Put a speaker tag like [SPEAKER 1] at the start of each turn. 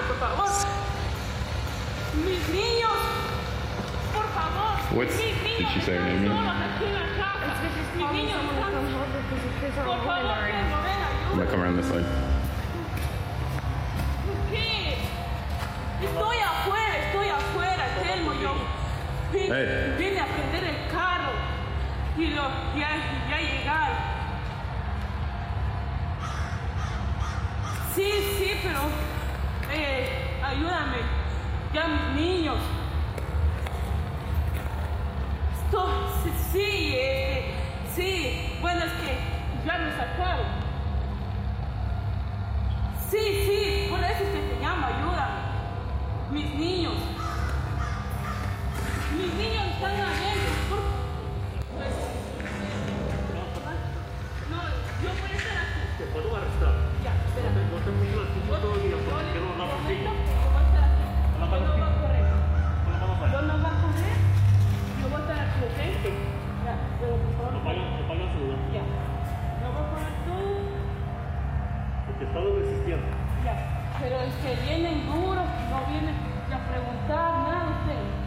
[SPEAKER 1] por favor. Mis niños, por favor.
[SPEAKER 2] What's,
[SPEAKER 1] Mis niños
[SPEAKER 2] did she say her name
[SPEAKER 1] están
[SPEAKER 2] yet?
[SPEAKER 1] solos aquí en la casa. Mis niños están... Por favor, que me den
[SPEAKER 2] I'm gonna
[SPEAKER 1] ayuda.
[SPEAKER 2] come around this side.
[SPEAKER 1] ¿Qué? Estoy afuera, Telmo. Yo vine a prender el carro y ya llegar. Sí, pero ayúdame. Ya mis niños. Sí, bueno, es que ya me sacaron. Sí, por eso es que te llamo, ayúdame. Mis niños están adentro. No, yo voy a estar aquí.
[SPEAKER 3] ¿Te puedo arrestar?
[SPEAKER 1] Ya, espera.
[SPEAKER 3] No te mucho el tiempo todavía porque quiero hablar contigo.
[SPEAKER 1] Yo voy a estar aquí.
[SPEAKER 3] Hola,
[SPEAKER 1] Yo no voy a correr.
[SPEAKER 3] Hola, vamos a
[SPEAKER 1] Yo no voy a correr. Yo voy a estar aquí, ¿ok? Ya, pero por favor.
[SPEAKER 3] apaga el celular.
[SPEAKER 1] Ya. No voy a poner todo.
[SPEAKER 3] Porque he estado resistiendo.
[SPEAKER 1] Ya. Pero es que vienen duros, no vienen a preguntar nada ustedes.